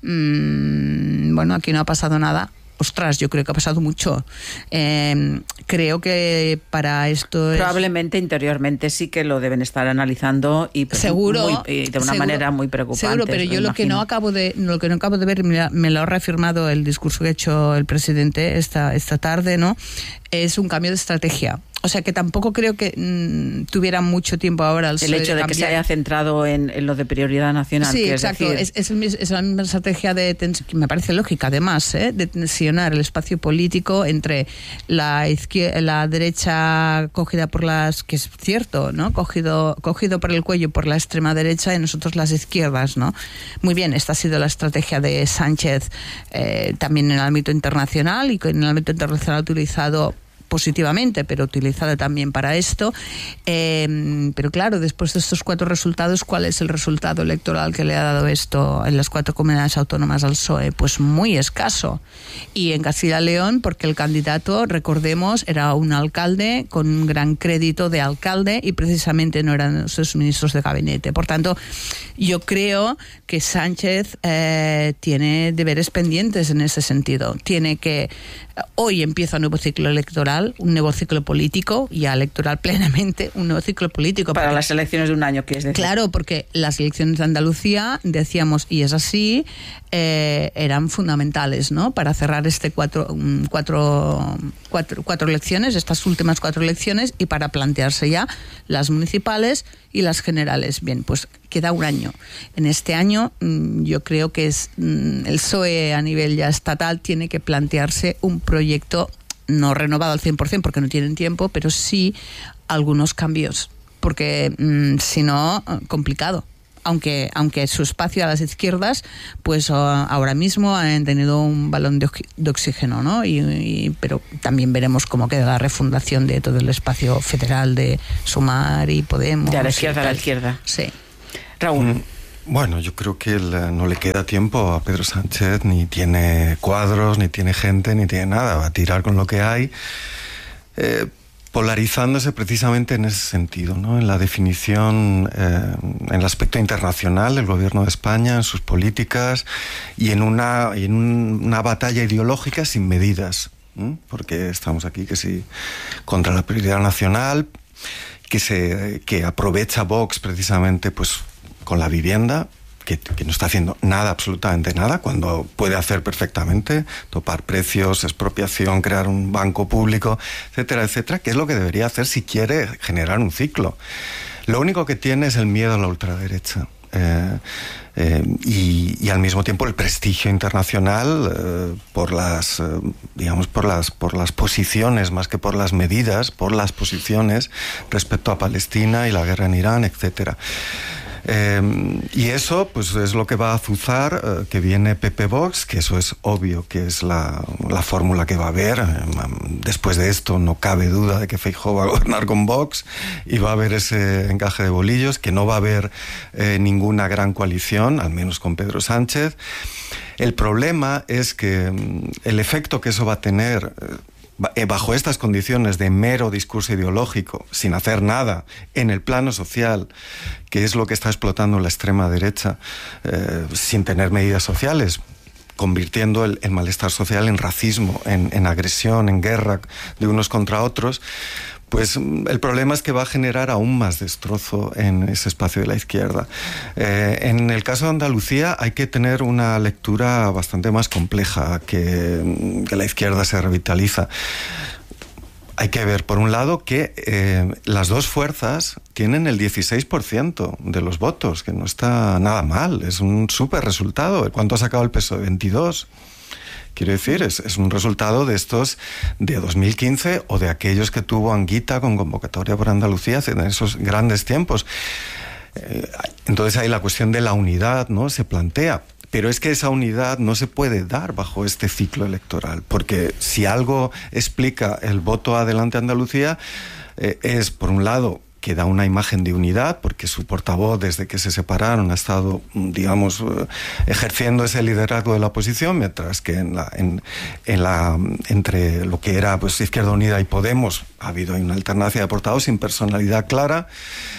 S7: Mm, bueno, aquí no ha pasado nada. Ostras, yo creo que ha pasado mucho. Eh, creo que para esto es...
S3: Probablemente interiormente sí que lo deben estar analizando y pues,
S7: Seguro,
S3: muy- y de una
S7: seguro,
S3: manera muy preocupante.
S7: Seguro, pero yo lo que no acabo de lo que no acabo de ver, me, me lo ha reafirmado el discurso que ha hecho el presidente esta esta tarde, ¿no? Es un cambio de estrategia. O sea que tampoco creo que mmm, tuviera mucho tiempo ahora el,
S3: El hecho de, de que se haya centrado en, en lo de prioridad nacional.
S7: Sí,
S3: que
S7: exacto.
S3: Es, decir,
S7: es, es, el mis- es la misma estrategia de tens- que me parece lógica, además, ¿eh? de tensionar el espacio político entre la izquier- la derecha cogida por las, que es cierto, ¿no? Cogido, cogido por el cuello por la extrema derecha y nosotros las izquierdas, ¿no? Muy bien, esta ha sido la estrategia de Sánchez eh, también en el ámbito internacional y que en el ámbito internacional ha utilizado positivamente, pero utilizada también para esto. Eh, pero claro, después de estos cuatro resultados, ¿cuál es el resultado electoral que le ha dado esto en las cuatro comunidades autónomas al P S O E? Pues muy escaso. Y en Castilla y León, porque el candidato, recordemos, era un alcalde con un gran crédito de alcalde y precisamente no eran sus ministros de gabinete. Por tanto, yo creo que Sánchez eh, tiene deberes pendientes en ese sentido. Tiene que... Hoy empieza un nuevo ciclo electoral, un nuevo ciclo político, ya electoral plenamente, un nuevo ciclo político.
S3: Para
S7: porque,
S3: las elecciones de un año, que es decir.
S7: Claro, porque las elecciones de Andalucía, decíamos, y es así, eh, eran fundamentales, ¿no? Para cerrar este cuatro, um, cuatro, cuatro, cuatro elecciones, estas últimas cuatro elecciones, y para plantearse ya las municipales y las generales. Bien, pues queda un año. En este año yo creo que es el P S O E a nivel ya estatal tiene que plantearse un proyecto no renovado al cien por ciento porque no tienen tiempo, pero sí algunos cambios, porque mmm, si no, complicado. Aunque, aunque su espacio a las izquierdas, pues uh, ahora mismo han tenido un balón de, oxi- de oxígeno, ¿no? Y, y, pero también veremos cómo queda la refundación de todo el espacio federal de Sumar y Podemos.
S3: De a la izquierda a la izquierda.
S7: Sí.
S3: Raúl.
S6: Mm, Bueno, yo creo que el, no le queda tiempo a Pedro Sánchez, ni tiene cuadros, ni tiene gente, ni tiene nada. Va a tirar con lo que hay. Eh, polarizándose precisamente en ese sentido, ¿no? En la definición, eh, en el aspecto internacional del gobierno de España, en sus políticas y en una, y en un- una batalla ideológica sin medidas, ¿eh? Porque estamos aquí que sí contra la prioridad nacional, que se que aprovecha Vox precisamente pues con la vivienda. Que, que no está haciendo nada, absolutamente nada, cuando puede hacer perfectamente, topar precios, expropiación, crear un banco público, etcétera, etcétera, que es lo que debería hacer si quiere generar un ciclo. Lo único que tiene es el miedo a la ultraderecha. Eh, eh, y, y al mismo tiempo el prestigio internacional eh, por las, eh, digamos, por las, por las posiciones, más que por las medidas, por las posiciones respecto a Palestina y la guerra en Irán, etcétera. Eh, y eso pues es lo que va a azuzar eh, que viene P P Vox, que eso es obvio que es la, la fórmula que va a haber. Eh, después de esto no cabe duda de que Feijóo va a gobernar con Vox y va a haber ese encaje de bolillos, que no va a haber eh, ninguna gran coalición, al menos con Pedro Sánchez. El problema es que mm, el efecto que eso va a tener eh, bajo estas condiciones de mero discurso ideológico, sin hacer nada en el plano social, que es lo que está explotando la extrema derecha, eh, sin tener medidas sociales, convirtiendo el, el malestar social en racismo, en, en agresión, en guerra de unos contra otros, pues el problema es que va a generar aún más destrozo en ese espacio de la izquierda. Eh, en el caso de Andalucía hay que tener una lectura bastante más compleja, que, que la izquierda se revitaliza. Hay que ver, por un lado, que eh, las dos fuerzas tienen el dieciséis por ciento de los votos, que no está nada mal, es un súper resultado. ¿Cuánto ha sacado el P S O E? veintidós. Quiero decir, es, es un resultado de estos de dos mil quince o de aquellos que tuvo Anguita con convocatoria por Andalucía en esos grandes tiempos. Eh, entonces ahí la cuestión de la unidad, ¿no?, se plantea. Pero es que esa unidad no se puede dar bajo este ciclo electoral, porque si algo explica el voto Adelante Andalucía, eh, es, por un lado, que da una imagen de unidad, porque su portavoz, desde que se separaron, ha estado, digamos, ejerciendo ese liderazgo de la oposición, mientras que en la, en, en la, entre lo que era pues Izquierda Unida y Podemos ha habido una alternancia de portavoz sin personalidad clara.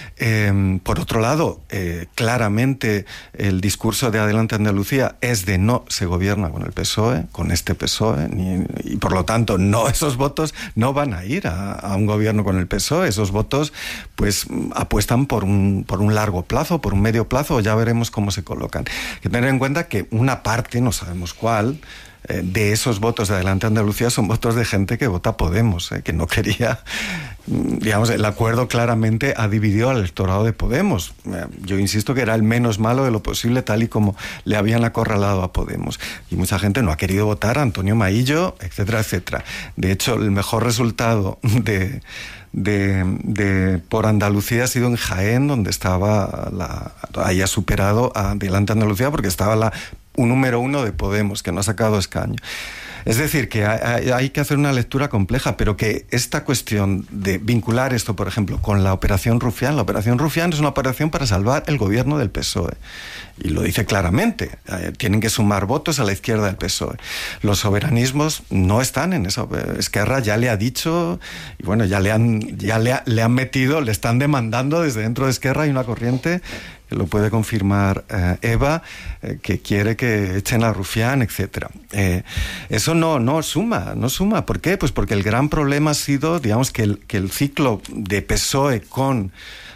S6: Eh, por otro lado, eh, claramente el discurso de Adelante Andalucía es de no se gobierna con el P S O E, con este P S O E, ni, y por lo tanto no, esos votos no van a ir a, a un gobierno con el P S O E. Esos votos pues apuestan por un, por un largo plazo, por un medio plazo, ya veremos cómo se colocan. Hay que tener en cuenta que una parte, no sabemos cuál, de esos votos de Adelante Andalucía son votos de gente que vota Podemos, eh, que no quería, digamos, el acuerdo claramente ha dividido al electorado de Podemos. Eh, yo insisto que era el menos malo de lo posible, tal y como le habían acorralado a Podemos. Y mucha gente no ha querido votar a Antonio Maillo, etcétera, etcétera. De hecho, el mejor resultado de... De, de por Andalucía ha sido en Jaén, donde estaba la, haya superado a Adelante Andalucía, porque estaba la un número uno de Podemos, que no ha sacado escaño. Es decir, que hay, hay que hacer una lectura compleja, pero que esta cuestión de vincular esto, por ejemplo, con la Operación Rufián, la Operación Rufián es una operación para salvar el gobierno del P S O E. Y lo dice claramente, eh, tienen que sumar votos a la izquierda del P S O E. Los soberanismos no están en eso. Esquerra ya le ha dicho, y bueno, ya le han, ya le, ha, le han metido, le están demandando desde dentro de Esquerra, hay una corriente que lo puede confirmar eh, Eva, eh, que quiere que echen a Rufián, etcétera. Eh, eso no, no suma, no suma. ¿Por qué? Pues porque el gran problema ha sido, digamos, que el, que el ciclo de P S O E con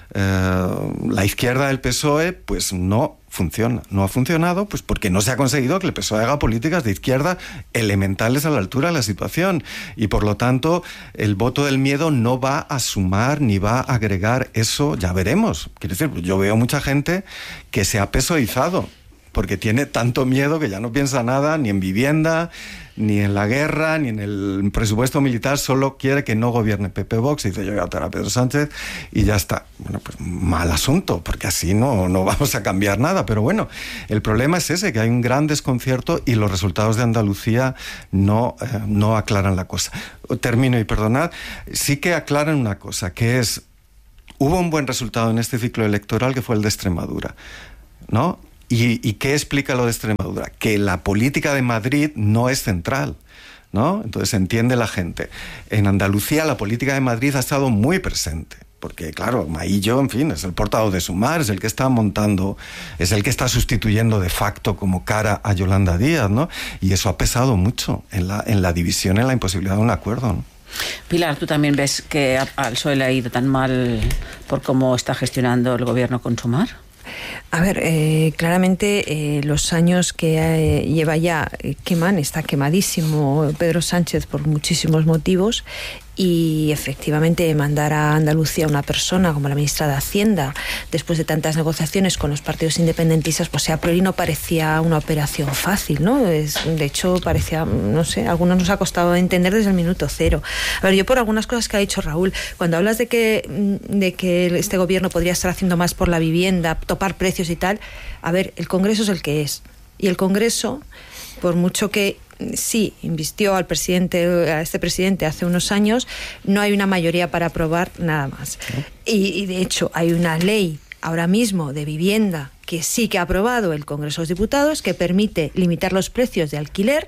S6: eh, la izquierda del P S O E, pues no funciona. No ha funcionado pues porque no se ha conseguido que el P S O E haga políticas de izquierda elementales a la altura de la situación, y por lo tanto el voto del miedo no va a sumar ni va a agregar eso, ya veremos. Quiero decir, yo veo mucha gente que se ha pesoizado porque tiene tanto miedo que ya no piensa nada ni en vivienda, ni en la guerra, ni en el presupuesto militar, solo quiere que no gobierne P P Vox, y dice yo voy a votar a Pedro Sánchez y ya está. Bueno, pues mal asunto, porque así no, no vamos a cambiar nada, pero bueno, el problema es ese, que hay un gran desconcierto y los resultados de Andalucía no, eh, no aclaran la cosa. Termino y perdonad, sí que aclaran una cosa, que es, hubo un buen resultado en este ciclo electoral que fue el de Extremadura, ¿no? ¿Y, ¿Y qué explica lo de Extremadura? Que la política de Madrid no es central, ¿no? Entonces entiende la gente. En Andalucía la política de Madrid ha estado muy presente, porque claro, Maillo, en fin, es el portavoz de Sumar, es el que está montando, es el que está sustituyendo de facto como cara a Yolanda Díaz, ¿no? Y eso ha pesado mucho en la, en la división, en la imposibilidad de un acuerdo, ¿no?
S3: Pilar, ¿tú también ves que al P S O E le ha ido tan mal por cómo está gestionando el gobierno con Sumar?
S18: A ver, eh, claramente eh, los años que eh, lleva ya eh, queman, está quemadísimo Pedro Sánchez por muchísimos motivos, y efectivamente mandar a Andalucía a una persona como la ministra de Hacienda después de tantas negociaciones con los partidos independentistas, pues a priori no parecía una operación fácil, ¿no? Es, de hecho parecía, no sé, a algunos nos ha costado entender desde el minuto cero. A ver, yo por algunas cosas que ha dicho Raúl, cuando hablas de que, de que este gobierno podría estar haciendo más por la vivienda, topar precios y tal, a ver, el Congreso es el que es, y el Congreso, por mucho que sí invistió al presidente, a este presidente hace unos años, no hay una mayoría para aprobar nada más. Y, y de hecho hay una ley ahora mismo de vivienda que sí que ha aprobado el Congreso de los Diputados, que permite limitar los precios de alquiler,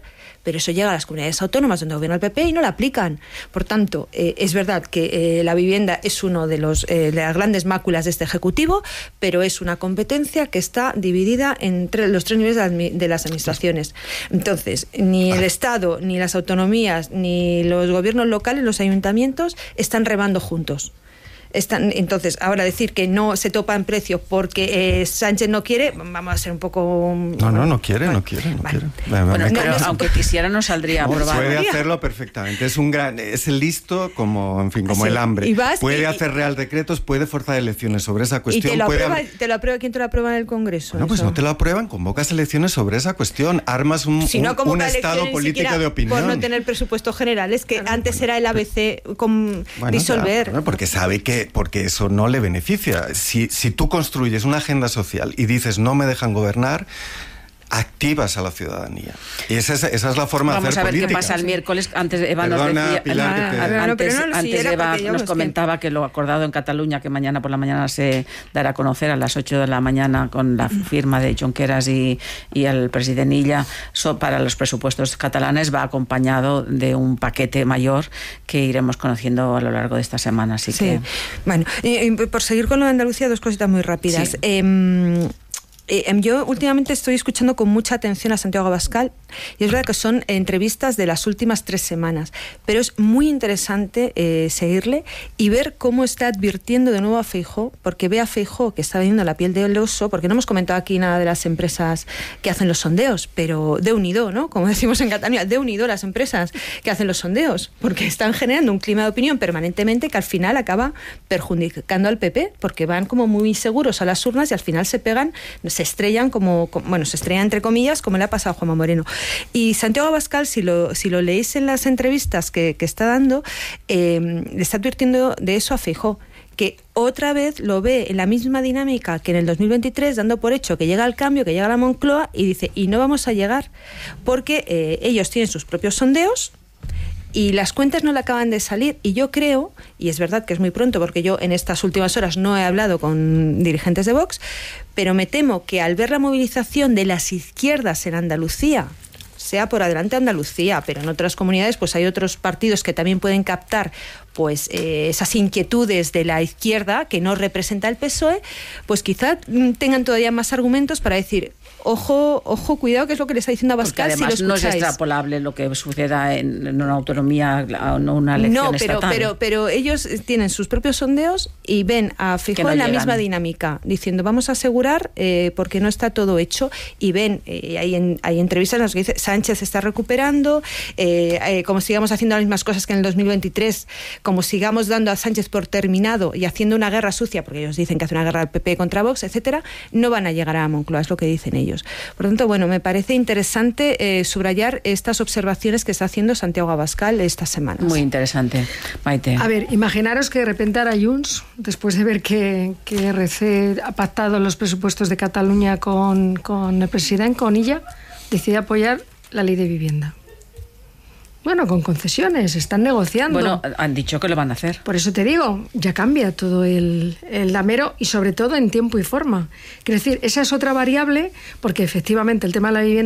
S18: pero eso llega a las comunidades autónomas donde gobierna el P P y no la aplican. Por tanto, eh, es verdad que eh, la vivienda es uno de, los, eh, de las grandes máculas de este Ejecutivo, pero es una competencia que está dividida entre los tres niveles de, de las administraciones. Entonces, ni el Estado, ni las autonomías, ni los gobiernos locales, los ayuntamientos, están remando juntos. Están, entonces, ahora decir que no se topa en precio porque eh, Sánchez no quiere, vamos a ser un poco...
S6: No, no, no quiere, bueno, no quiere, no vale. quiere.
S3: Bueno, no, no, aunque quisiera no saldría aprobado.
S6: Puede hacerlo perfectamente, es un gran, es el listo como, en fin, como
S18: sí.
S6: el hambre.
S18: Vas,
S6: puede
S18: y,
S6: hacer real decretos, puede forzar elecciones sobre esa cuestión.
S18: ¿Y te lo,
S6: puede
S18: aprueba,
S6: haber...
S18: te lo aprueba quién te lo aprueba en el Congreso?
S6: No, pues no te lo aprueban, convocas elecciones sobre esa cuestión, armas un,
S18: si no
S6: un, un estado político de opinión.
S18: Por no tener presupuesto general, es que antes era el A B C con
S6: bueno,
S18: disolver.
S6: Ya, bueno, porque sabe que, porque eso no le beneficia. Si, si tú construyes una agenda social y dices no me dejan gobernar, activas a la ciudadanía. Y esa es, esa es la forma
S3: Vamos
S6: de hacer política.
S3: Vamos a ver qué pasa el miércoles. Antes Eva
S6: Perdona,
S3: nos decía...
S6: Pilar,
S3: ah,
S6: que te...
S3: antes,
S18: no, pero no, no,
S3: antes
S18: sí,
S3: Eva nos comentaba que... que lo acordado en Cataluña, que mañana por la mañana se dará a conocer a las ocho de la mañana con la firma de Junqueras y, y el presidente Illa so, para los presupuestos catalanes, va acompañado de un paquete mayor que iremos conociendo a lo largo de esta semana. Así
S18: sí.
S3: que...
S18: Bueno, y, y por seguir con lo de Andalucía, dos cositas muy rápidas. Sí. Eh, Eh, yo últimamente estoy escuchando con mucha atención a Santiago Abascal y es verdad que son entrevistas de las últimas tres semanas, pero es muy interesante eh, seguirle y ver cómo está advirtiendo de nuevo a Feijóo, porque ve a Feijóo que está vendiendo la piel del oso, porque no hemos comentado aquí nada de las empresas que hacen los sondeos, pero de unido, ¿no? Como decimos en Cataluña, de unido las empresas que hacen los sondeos, porque están generando un clima de opinión permanentemente que al final acaba perjudicando al P P, porque van como muy seguros a las urnas y al final se pegan, se estrellan como, como, bueno, se estrellan entre comillas, como le ha pasado a Juanma Moreno. Y Santiago Abascal, si lo, si lo leéis en las entrevistas que, que está dando, eh, le está advirtiendo de eso a Feijóo, que otra vez lo ve en la misma dinámica que en el dos mil veintitrés, dando por hecho que llega el cambio, que llega la Moncloa, y dice, y no vamos a llegar, porque eh, ellos tienen sus propios sondeos, y las cuentas no le acaban de salir, y yo creo, y es verdad que es muy pronto porque yo en estas últimas horas no he hablado con dirigentes de Vox, pero me temo que al ver la movilización de las izquierdas en Andalucía, sea por adelante Andalucía, pero en otras comunidades pues hay otros partidos que también pueden captar pues eh, esas inquietudes de la izquierda que no representa el P S O E, pues quizá tengan todavía más argumentos para decir, ojo, ojo, cuidado, que es lo que le está diciendo Abascal.
S3: Porque además
S18: si lo
S3: no es extrapolable lo que suceda en, en una autonomía o no una elección
S18: no, pero,
S3: estatal.
S18: pero, pero ellos tienen sus propios sondeos y ven a Feijóo no en la
S3: llegan.
S18: misma dinámica, diciendo vamos a asegurar eh, porque no está todo hecho, y ven, eh, hay, en, hay entrevistas en las que dice Sánchez está recuperando, eh, eh, como sigamos haciendo las mismas cosas que en el dos mil veintitrés, como sigamos dando a Sánchez por terminado y haciendo una guerra sucia, porque ellos dicen que hace una guerra del P P contra Vox, etcétera, no van a llegar a Moncloa, es lo que dicen ellos. Por lo tanto, bueno, me parece interesante eh, subrayar estas observaciones que está haciendo Santiago Abascal estas semanas.
S3: Muy interesante, Maite.
S4: A ver, imaginaros que de repente ahora Junts, después de ver que, que R C ha pactado los presupuestos de Cataluña con, con el presidente, con Illa, decide apoyar la ley de vivienda. Bueno, con concesiones, están negociando.
S3: Bueno, han dicho que lo van a hacer.
S4: Por eso te digo, ya cambia todo el, el damero y sobre todo en tiempo y forma. Quiero decir, esa es otra variable, porque efectivamente el tema de la vivienda